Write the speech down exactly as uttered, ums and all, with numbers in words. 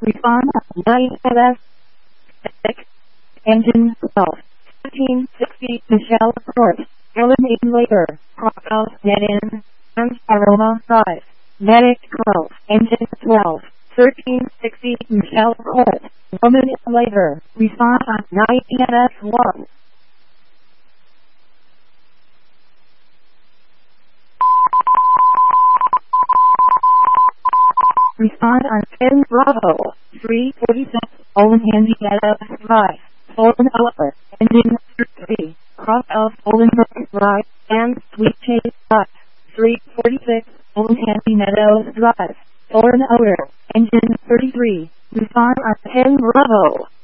Respond nine N S six. Engine twelve. thirteen sixty Michelle Court. Eliminate later. Krakow Net in. And Aroma five. Medic twelve. Engine twelve. thirteen sixty Michelle Court. Woman later. Respond on nine N S one. Respond on ten Bravo. three forty-six. Olin Handy Meadows Drive. Olin Upper. Engine three. Cross of Olenbrook Drive. And Sweet Chase Bus. three forty-six. Olin Handy Meadows Drive. Olin Outer. Engine thirty-three. Respond on ten Bravo.